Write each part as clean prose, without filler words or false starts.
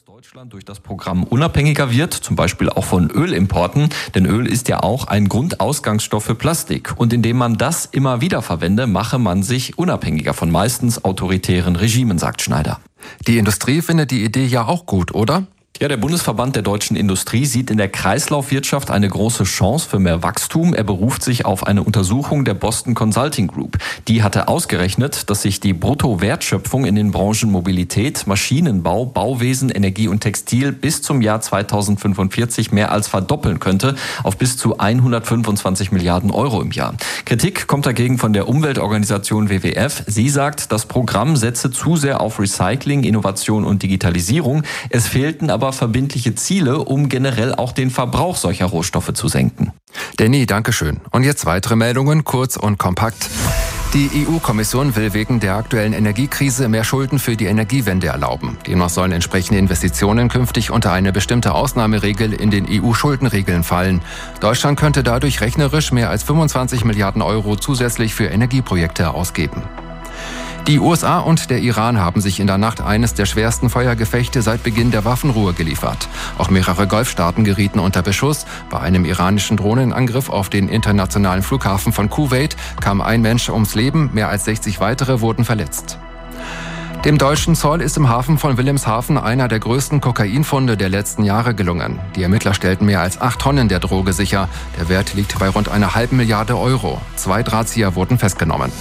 Deutschland durch das Programm unabhängiger wird, zum Beispiel auch von Ölimporten, denn Öl ist ja auch ein Grundausgangsstoff für Plastik. Und indem man das immer wieder verwende, mache man sich unabhängiger von meistens autoritären Regimen, sagt Schneider. Die Industrie findet die Idee ja auch gut, oder? Ja, der Bundesverband der deutschen Industrie sieht in der Kreislaufwirtschaft eine große Chance für mehr Wachstum. Er beruft sich auf eine Untersuchung der Boston Consulting Group. Die hatte ausgerechnet, dass sich die Bruttowertschöpfung in den Branchen Mobilität, Maschinenbau, Bauwesen, Energie und Textil bis zum Jahr 2045 mehr als verdoppeln könnte auf bis zu 125 Milliarden Euro im Jahr. Kritik kommt dagegen von der Umweltorganisation WWF. Sie sagt, das Programm setze zu sehr auf Recycling, Innovation und Digitalisierung. Es fehlten aber verbindliche Ziele, um generell auch den Verbrauch solcher Rohstoffe zu senken. Danny, dankeschön. Und jetzt weitere Meldungen, kurz und kompakt. Die EU-Kommission will wegen der aktuellen Energiekrise mehr Schulden für die Energiewende erlauben. Demnach sollen entsprechende Investitionen künftig unter eine bestimmte Ausnahmeregel in den EU-Schuldenregeln fallen. Deutschland könnte dadurch rechnerisch mehr als 25 Milliarden Euro zusätzlich für Energieprojekte ausgeben. Die USA und der Iran haben sich in der Nacht eines der schwersten Feuergefechte seit Beginn der Waffenruhe geliefert. Auch mehrere Golfstaaten gerieten unter Beschuss. Bei einem iranischen Drohnenangriff auf den internationalen Flughafen von Kuwait kam ein Mensch ums Leben, mehr als 60 weitere wurden verletzt. Dem deutschen Zoll ist im Hafen von Wilhelmshaven einer der größten Kokainfunde der letzten Jahre gelungen. Die Ermittler stellten mehr als 8 Tonnen der Droge sicher. Der Wert liegt bei rund 1,5 Milliarde Euro. 2 Drahtzieher wurden festgenommen.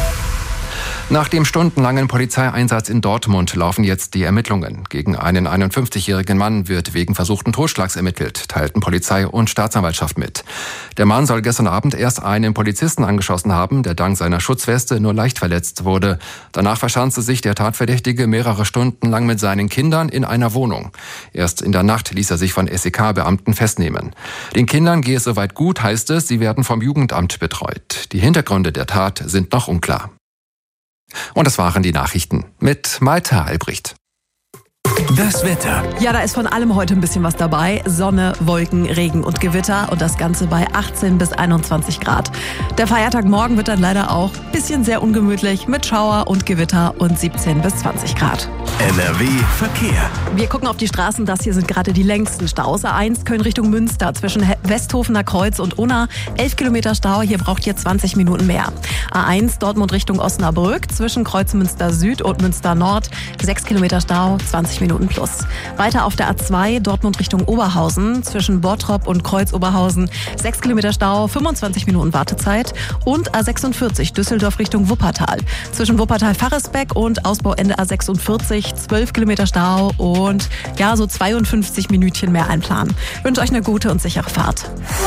Nach dem stundenlangen Polizeieinsatz in Dortmund laufen jetzt die Ermittlungen. Gegen einen 51-jährigen Mann wird wegen versuchten Totschlags ermittelt, teilten Polizei und Staatsanwaltschaft mit. Der Mann soll gestern Abend erst einen Polizisten angeschossen haben, der dank seiner Schutzweste nur leicht verletzt wurde. Danach verschanzte sich der Tatverdächtige mehrere Stunden lang mit seinen Kindern in einer Wohnung. Erst in der Nacht ließ er sich von SEK-Beamten festnehmen. Den Kindern gehe es soweit gut, heißt es, sie werden vom Jugendamt betreut. Die Hintergründe der Tat sind noch unklar. Und das waren die Nachrichten mit Malte Albrecht. Das Wetter. Ja, da ist von allem heute ein bisschen was dabei. Sonne, Wolken, Regen und Gewitter und das Ganze bei 18 bis 21 Grad. Der Feiertag morgen wird dann leider auch ein bisschen sehr ungemütlich mit Schauer und Gewitter und 17 bis 20 Grad. NRW Verkehr. Wir gucken auf die Straßen, das hier sind gerade die längsten Staus. A1 Köln Richtung Münster zwischen Westhofener Kreuz und Unna. 11 Kilometer Stau, hier braucht ihr 20 Minuten mehr. A1 Dortmund Richtung Osnabrück zwischen Kreuzmünster Süd und Münster Nord. 6 Kilometer Stau, 20 Minuten plus. Weiter auf der A2 Dortmund Richtung Oberhausen zwischen Bottrop und Kreuz-Oberhausen. 6 Kilometer Stau, 25 Minuten Wartezeit. Und A46 Düsseldorf Richtung Wuppertal. Zwischen Wuppertal-Farresbeck und Ausbauende A46 12 Kilometer Stau und ja, so 52 Minütchen mehr einplanen. Ich wünsche euch eine gute und sichere Fahrt.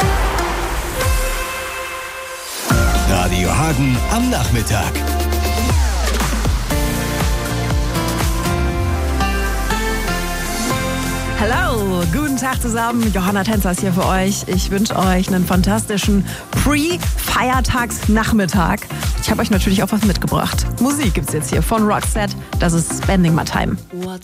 Radio Hagen am Nachmittag. Hallo, guten Tag zusammen. Johanna Tänzer ist hier für euch. Ich wünsche euch einen fantastischen Pre-Feiertagsnachmittag. Ich habe euch natürlich auch was mitgebracht. Musik gibt's jetzt hier von Roxette. Das ist Spending My Time. What's